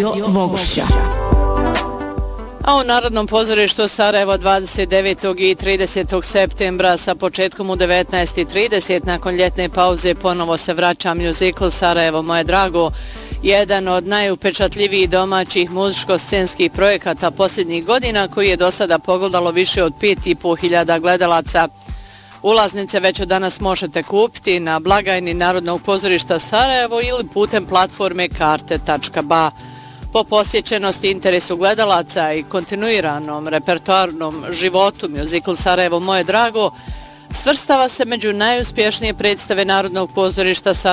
Radio Vogušća. A u Narodnom pozorištu Sarajevo 29. i 30. septembra sa početkom u 19:30 nakon ljetne pauze ponovo se vraća mjuzikl Sarajevo moje drago, jedan od najupečatljivijih domaćih muzičko-scenskih projekata posljednjih godina koji je do sada pogledalo više od 5.500 gledalaca. Ulaznice već od danas možete kupiti na blagajni Narodnog pozorišta Sarajevo ili putem platforme karte.ba. Po posjećenosti, interesu gledalaca i kontinuiranom repertoarnom životu mjuzikl Sarajevo moje drago svrstava se među najuspješnije predstave Narodnog pozorišta Sarajevo